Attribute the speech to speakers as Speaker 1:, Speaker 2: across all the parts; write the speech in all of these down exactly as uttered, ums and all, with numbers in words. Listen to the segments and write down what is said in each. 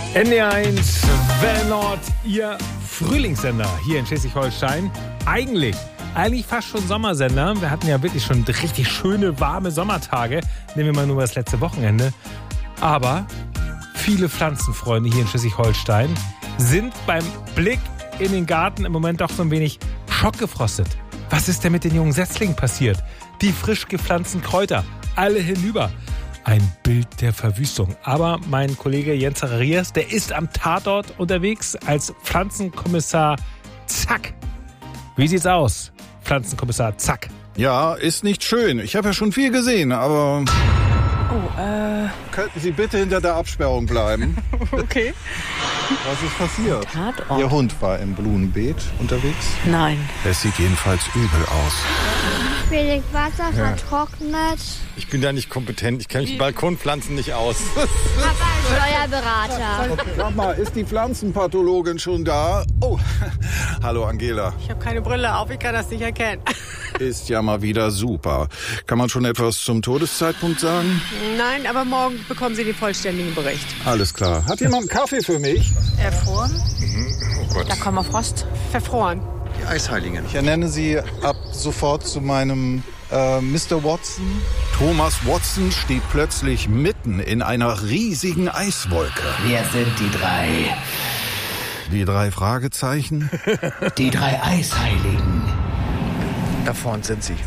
Speaker 1: N D eins, Welle Nord, Ihr Frühlingssender hier in Schleswig-Holstein. Eigentlich, eigentlich fast schon Sommersender. Wir hatten ja wirklich schon richtig schöne, warme Sommertage. Nehmen wir mal nur das letzte Wochenende. Aber viele Pflanzenfreunde hier in Schleswig-Holstein sind beim Blick in den Garten im Moment doch so ein wenig schockgefrostet. Was ist denn mit den jungen Setzlingen passiert? Die frisch gepflanzten Kräuter, alle hinüber. Ein Bild der Verwüstung. Aber mein Kollege Jens Zacharias, der ist am Tatort unterwegs als Pflanzenkommissar Zack. Wie sieht's aus, Pflanzenkommissar Zack?
Speaker 2: Ja, ist nicht schön. Ich habe ja schon viel gesehen, aber...
Speaker 3: Oh, äh...
Speaker 2: Könnten Sie bitte hinter der Absperrung bleiben?
Speaker 3: Okay.
Speaker 2: Was ist passiert?
Speaker 3: Tatort.
Speaker 2: Ihr Hund war im Blumenbeet unterwegs?
Speaker 3: Nein.
Speaker 2: Es sieht jedenfalls übel aus.
Speaker 4: Wenig Wasser vertrocknet.
Speaker 5: Ich bin da nicht kompetent. Ich kenne mich Balkonpflanzen nicht aus.
Speaker 4: Papa ist Steuerberater.
Speaker 2: Sag mal, ist die Pflanzenpathologin schon da? Oh, hallo Angela.
Speaker 3: Ich habe keine Brille auf, ich kann das nicht erkennen.
Speaker 2: Ist ja mal wieder super. Kann man schon etwas zum Todeszeitpunkt sagen?
Speaker 3: Nein, aber morgen bekommen Sie den vollständigen Bericht.
Speaker 2: Alles klar. Hat jemand einen Kaffee für mich?
Speaker 3: Erfroren?
Speaker 5: Oh Gott.
Speaker 3: Da kommen wir Frost. Verfroren.
Speaker 5: Die Eisheiligen.
Speaker 2: Ich ernenne Sie ab sofort zu meinem äh, Mister Watson. Thomas Watson steht plötzlich mitten in einer riesigen Eiswolke.
Speaker 6: Wer sind die drei?
Speaker 2: Die drei Fragezeichen?
Speaker 6: Die drei Eisheiligen.
Speaker 5: Da vorne sind sie.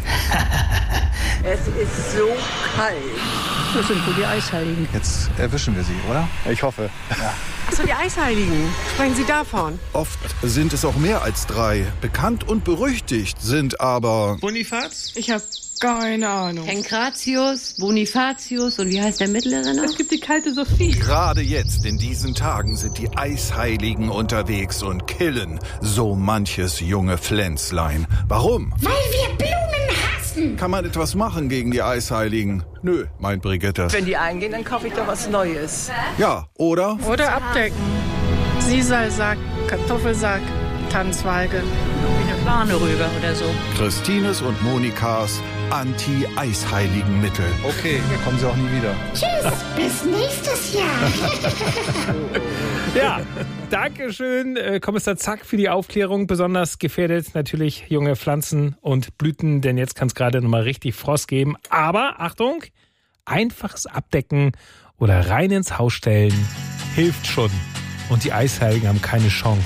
Speaker 7: Es ist so kalt.
Speaker 3: Das sind wohl die Eisheiligen.
Speaker 2: Jetzt erwischen wir sie, oder?
Speaker 5: Ich hoffe.
Speaker 3: Achso, die Eisheiligen. Sprechen Sie davon?
Speaker 2: Oft sind es auch mehr als drei. Bekannt und berüchtigt sind aber...
Speaker 5: Bonifaz?
Speaker 3: Ich habe keine Ahnung.
Speaker 8: Pankratius, Bonifatius und wie heißt der mittlere noch?
Speaker 3: Es gibt die kalte Sophie.
Speaker 2: Gerade jetzt, in diesen Tagen, sind die Eisheiligen unterwegs und killen so manches junge Pflänzlein. Warum?
Speaker 4: Weil wir Blumen hassen.
Speaker 2: Kann man etwas machen gegen die Eisheiligen? Nö, meint Brigitte.
Speaker 7: Wenn die eingehen, dann kaufe ich doch was Neues.
Speaker 2: Ja, oder?
Speaker 3: Oder abdecken. Siesalsack, Kartoffelsack, Tanzweige.
Speaker 8: Wie eine Plane rüber oder so.
Speaker 2: Christines und Monikas Anti-Eisheiligen-Mittel.
Speaker 5: Okay, kommen sie auch nie wieder.
Speaker 4: Tschüss, bis nächstes Jahr.
Speaker 1: Ja, danke schön, äh, Kommissar Zack, für die Aufklärung. Besonders gefährdet natürlich junge Pflanzen und Blüten, denn jetzt kann es gerade nochmal richtig Frost geben. Aber, Achtung, einfaches Abdecken oder rein ins Haus stellen hilft schon. Und die Eisheiligen haben keine Chance.